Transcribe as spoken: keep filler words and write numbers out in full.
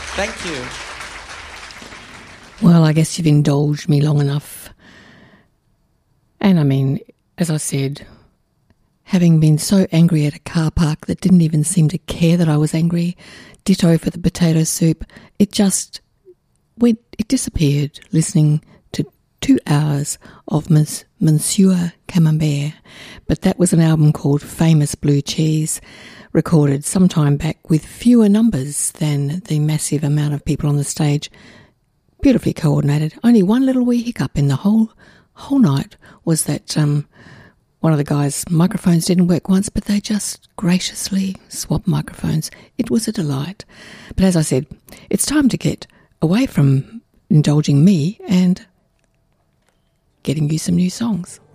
Thank you. Well, I guess you've indulged me long enough. And I mean, as I said, having been so angry at a car park that didn't even seem to care that I was angry, ditto for the potato soup, it just went, it disappeared listening to two hours of Ms. Monsieur Camembert. But that was an album called Famous Blue Cheese, recorded some time back with fewer numbers than the massive amount of people on the stage. Beautifully coordinated. Only one little wee hiccup in the whole whole night was that um, one of the guys' microphones didn't work once, but they just graciously swapped microphones. It was a delight. But as I said, it's time to get away from indulging me and getting you some new songs.